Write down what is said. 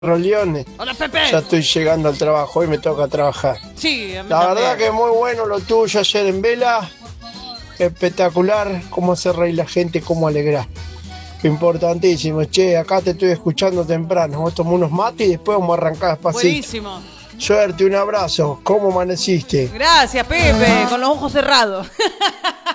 Roleone. Hola, Pepe. Ya estoy llegando al trabajo, hoy me toca trabajar. Sí, a mí La verdad también. que es muy bueno lo tuyo ayer en Vela. Espectacular, cómo hacer reír la gente, cómo alegrar. Qué importantísimo. Che, acá te estoy escuchando temprano. Vos tomás unos mates y después vamos a arrancar despacito. Buenísimo. Suerte, un abrazo. ¿Cómo amaneciste? Gracias, Pepe, con los ojos cerrados.